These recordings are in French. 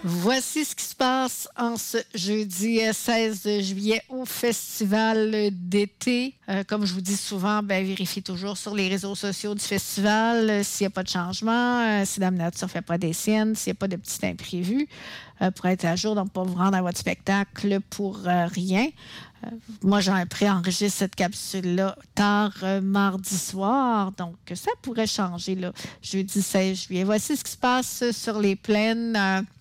Voici ce qui se passe en ce jeudi 16 juillet au festival d'été. Comme je vous dis souvent, vérifiez toujours sur les réseaux sociaux du festival s'il n'y a pas de changement, si Dame Nature ne fait pas des siennes, s'il n'y a pas de petits imprévus, pour être à jour, donc pas vous rendre à votre spectacle pour rien. Moi, j'ai préenregistre cette capsule-là tard mardi soir, donc ça pourrait changer là, jeudi 16 juillet. Voici ce qui se passe sur les plaines.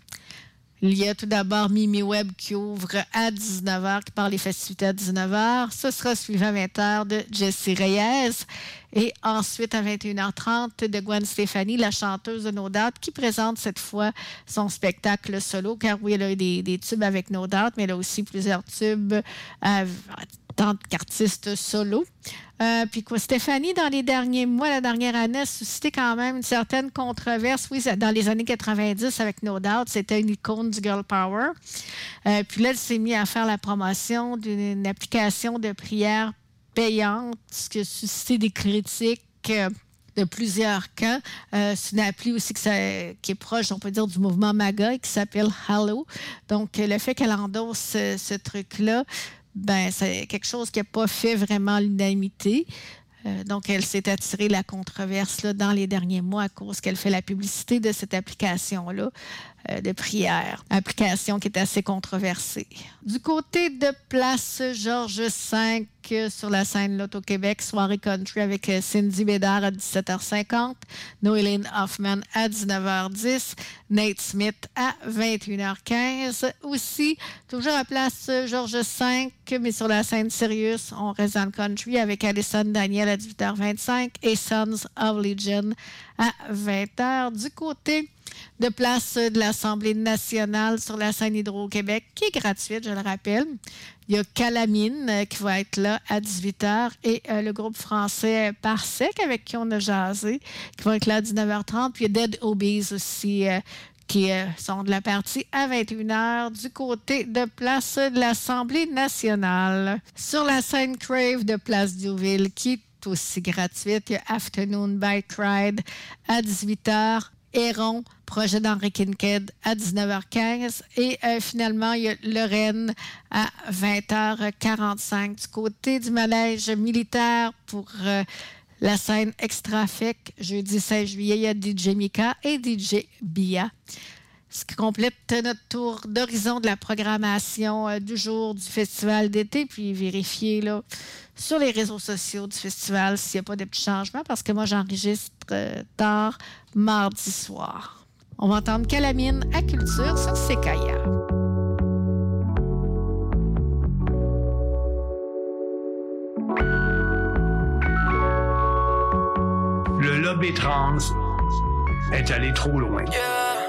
Il y a tout d'abord Mimi Webb qui ouvre à 19h, qui parle des festivités à 19h. Ce sera suivi à 20h de Jessie Reyes. Et ensuite, à 21h30, de Gwen Stefani, la chanteuse de No Doubt, qui présente cette fois son spectacle solo. Car oui, elle a eu des tubes avec No Doubt, mais elle a aussi plusieurs tubes tant qu'artiste solo. Puis quoi, Stéphanie, dans les derniers mois, la dernière année, a suscité quand même une certaine controverse. Oui, dans les années 90, avec No Doubt, c'était une icône du Girl Power. Puis là, elle s'est mise à faire la promotion d'une application de prière payante, ce qui a suscité des critiques de plusieurs camps. C'est une appli aussi qui est proche, on peut dire, du mouvement MAGA et qui s'appelle Hallow. Donc, le fait qu'elle endosse ce truc-là, c'est quelque chose qui n'a pas fait vraiment l'unanimité. Donc, elle s'est attirée la controverse là, dans les derniers mois à cause qu'elle fait la publicité de cette application-là de prière. Application qui est assez controversée. Du côté de Place Georges V, sur la scène Loto-Québec, soirée country avec Cindy Bédard à 17h50, Noéline Hoffman à 19h10, Nate Smith à 21h15. Aussi, toujours à Place Georges V, mais sur la scène Sirius, on reste dans le country avec Alison Daniel à 18h25 et Sons of Legion à 20h. Du côté de Place de l'Assemblée nationale sur la scène Hydro-Québec, qui est gratuite, je le rappelle. Il y a Calamine qui va être là à 18h et le groupe français Parsec avec qui on a jasé, qui va être là à 19h30. Puis il y a Dead Obies aussi qui sont de la partie à 21h du côté de Place de l'Assemblée nationale. Sur la scène Crave de Place Diouville, qui est aussi gratuite, il y a Afternoon Bike Ride à 18h. Héron, projet d'Henri Kincaid à 19h15. Et finalement, il y a Lorraine à 20h45. Du côté du manège militaire pour la scène Extra-Fec, jeudi 16 juillet, il y a DJ Mika et DJ Bia. Ce qui complète notre tour d'horizon de la programmation du jour du festival d'été. Puis vérifiez là, sur les réseaux sociaux du festival s'il n'y a pas de petits changements parce que moi, j'enregistre tard mardi soir. On va entendre Calamine à Culture sur Sequoia. Le lobby trans est allé trop loin. Yeah.